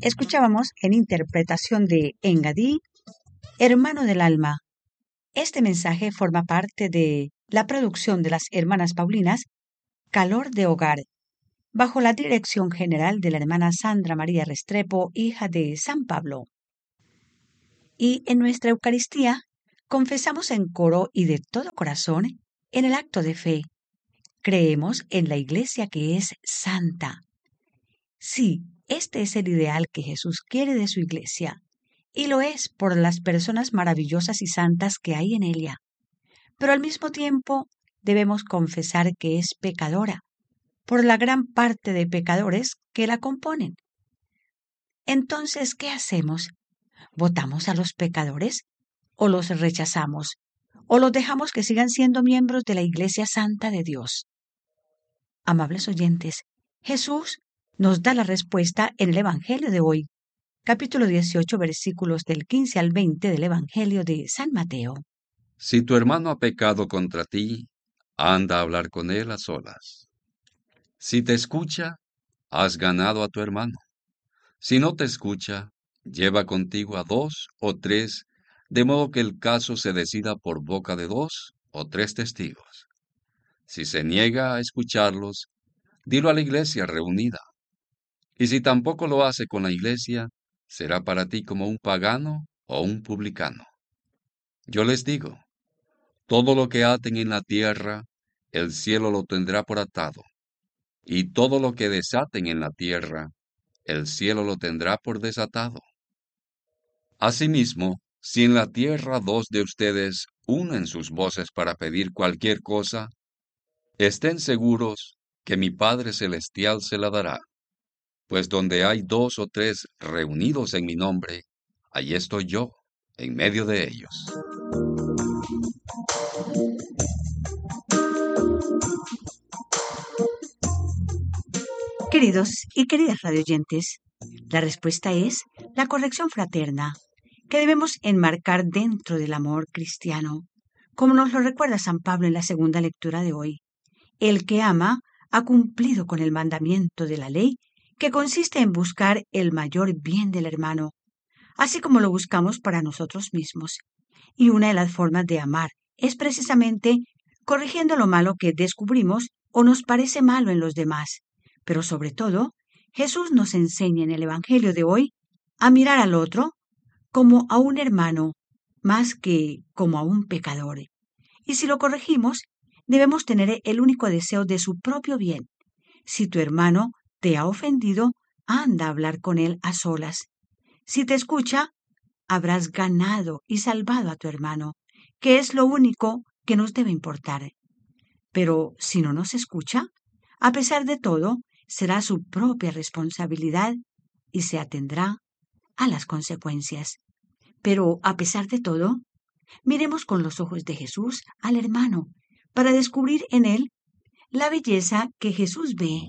Escuchábamos en interpretación de Engadí, Hermano del Alma. Este mensaje forma parte de la producción de las Hermanas Paulinas, Calor de Hogar, bajo la dirección general de la hermana Sandra María Restrepo, hija de San Pablo. Y en nuestra Eucaristía confesamos en coro y de todo corazón en el acto de fe. Creemos en la Iglesia que es santa. Sí, este es el ideal que Jesús quiere de su Iglesia, y lo es por las personas maravillosas y santas que hay en ella. Pero al mismo tiempo debemos confesar que es pecadora, por la gran parte de pecadores que la componen. Entonces, ¿qué hacemos? ¿Votamos a los pecadores? ¿O los rechazamos? ¿O los dejamos que sigan siendo miembros de la Iglesia Santa de Dios? Amables oyentes, Jesús nos da la respuesta en el Evangelio de hoy, capítulo 18, versículos del 15 al 20 del Evangelio de San Mateo. Si tu hermano ha pecado contra ti, anda a hablar con él a solas. Si te escucha, has ganado a tu hermano. Si no te escucha, lleva contigo a 2 o 3, de modo que el caso se decida por boca de 2 o 3 testigos. Si se niega a escucharlos, dilo a la iglesia reunida. Y si tampoco lo hace con la iglesia, será para ti como un pagano o un publicano. Yo les digo, todo lo que aten en la tierra, el cielo lo tendrá por atado, y todo lo que desaten en la tierra, el cielo lo tendrá por desatado. Asimismo, si en la tierra 2 de ustedes unen sus voces para pedir cualquier cosa, estén seguros que mi Padre Celestial se la dará, pues donde hay 2 o 3 reunidos en mi nombre, allí estoy yo, en medio de ellos. Queridos y queridas radioyentes, la respuesta es la corrección fraterna, que debemos enmarcar dentro del amor cristiano, como nos lo recuerda San Pablo en la segunda lectura de hoy. El que ama ha cumplido con el mandamiento de la ley, que consiste en buscar el mayor bien del hermano, así como lo buscamos para nosotros mismos. Y una de las formas de amar es precisamente corrigiendo lo malo que descubrimos o nos parece malo en los demás. Pero sobre todo, Jesús nos enseña en el Evangelio de hoy a mirar al otro como a un hermano, más que como a un pecador. Y si lo corregimos, debemos tener el único deseo de su propio bien. Si tu hermano te ha ofendido, anda a hablar con él a solas. Si te escucha, habrás ganado y salvado a tu hermano, que es lo único que nos debe importar. Pero si no nos escucha, a pesar de todo, será su propia responsabilidad y se atendrá a las consecuencias. Pero a pesar de todo, miremos con los ojos de Jesús al hermano para descubrir en él la belleza que Jesús ve.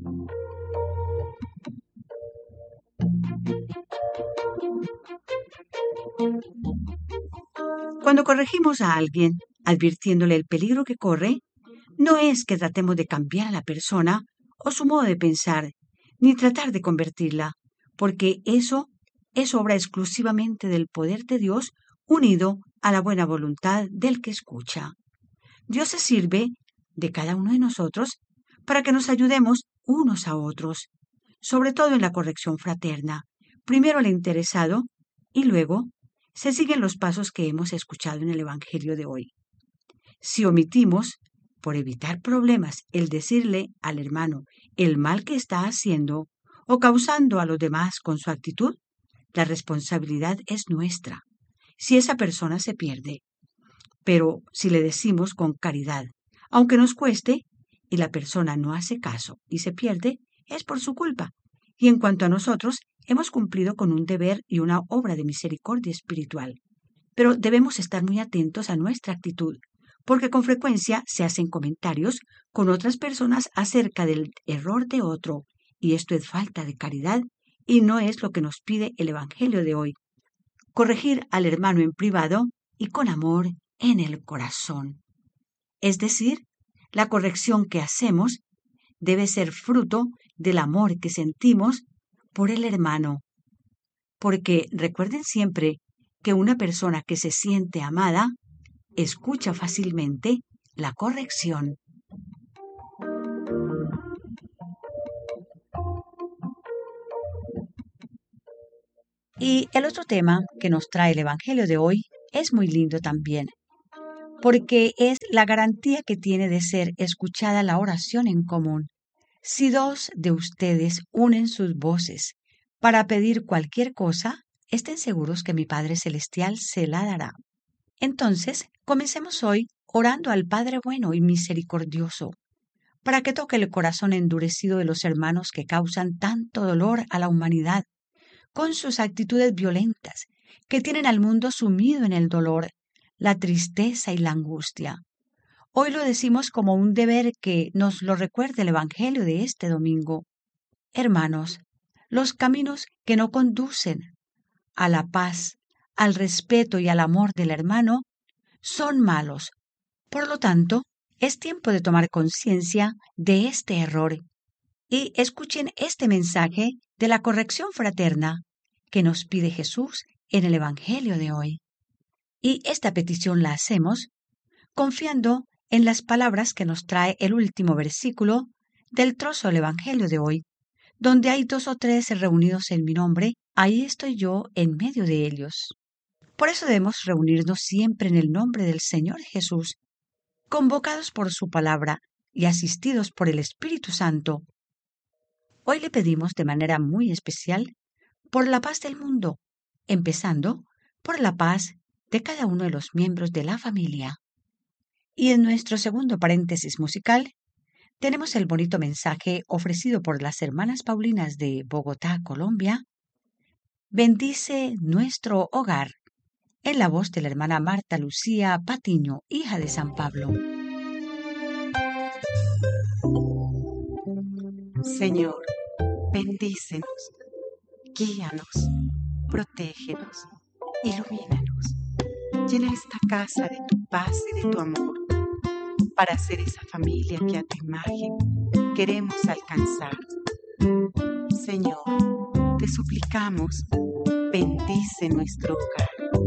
Cuando corregimos a alguien, advirtiéndole el peligro que corre, no es que tratemos de cambiar a la persona o su modo de pensar, ni tratar de convertirla, porque eso es obra exclusivamente del poder de Dios unido a la buena voluntad del que escucha. Dios se sirve de cada uno de nosotros para que nos ayudemos unos a otros, sobre todo en la corrección fraterna, primero al interesado y luego se siguen los pasos que hemos escuchado en el Evangelio de hoy. Si omitimos, por evitar problemas, el decirle al hermano el mal que está haciendo o causando a los demás con su actitud, la responsabilidad es nuestra, si esa persona se pierde. Pero si le decimos con caridad, aunque nos cueste, y la persona no hace caso y se pierde, es por su culpa. Y en cuanto a nosotros, hemos cumplido con un deber y una obra de misericordia espiritual. Pero debemos estar muy atentos a nuestra actitud, porque con frecuencia se hacen comentarios con otras personas acerca del error de otro, y esto es falta de caridad y no es lo que nos pide el Evangelio de hoy. Corregir al hermano en privado y con amor en el corazón. Es decir, la corrección que hacemos debe ser fruto del amor que sentimos por el hermano, porque recuerden siempre que una persona que se siente amada escucha fácilmente la corrección. Y el otro tema que nos trae el Evangelio de hoy es muy lindo también, porque es la garantía que tiene de ser escuchada la oración en común. Si dos de ustedes unen sus voces para pedir cualquier cosa, estén seguros que mi Padre Celestial se la dará. Entonces, comencemos hoy orando al Padre bueno y misericordioso, para que toque el corazón endurecido de los hermanos que causan tanto dolor a la humanidad, con sus actitudes violentas, que tienen al mundo sumido en el dolor, la tristeza y la angustia. Hoy lo decimos como un deber que nos lo recuerde el Evangelio de este domingo. Hermanos, los caminos que no conducen a la paz, al respeto y al amor del hermano son malos. Por lo tanto, es tiempo de tomar conciencia de este error y escuchen este mensaje de la corrección fraterna que nos pide Jesús en el Evangelio de hoy. Y esta petición la hacemos confiando en las palabras que nos trae el último versículo del trozo del Evangelio de hoy, donde hay 2 o 3 reunidos en mi nombre, ahí estoy yo en medio de ellos. Por eso debemos reunirnos siempre en el nombre del Señor Jesús, convocados por su palabra y asistidos por el Espíritu Santo. Hoy le pedimos de manera muy especial por la paz del mundo, empezando por la paz de cada uno de los miembros de la familia. Y en nuestro segundo paréntesis musical, tenemos el bonito mensaje ofrecido por las hermanas Paulinas de Bogotá, Colombia. Bendice nuestro hogar, en la voz de la hermana Marta Lucía Patiño, hija de San Pablo. Señor, bendícenos, guíanos, protégenos, ilumínanos. Llena esta casa de tu paz y de tu amor, para ser esa familia que a tu imagen queremos alcanzar. Señor, te suplicamos, bendice nuestro hogar.